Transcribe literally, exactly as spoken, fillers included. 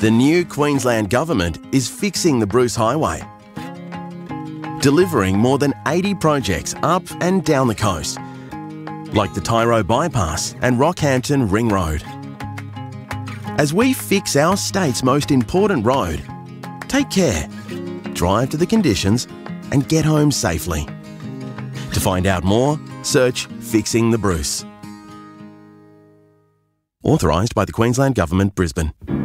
The new Queensland Government is fixing the Bruce Highway, delivering more than eighty projects up and down the coast, like the Tyro Bypass and Rockhampton Ring Road. As we fix our state's most important road, take care, drive to the conditions and get home safely. To find out more, search Fixing the Bruce. Authorised by the Queensland Government, Brisbane.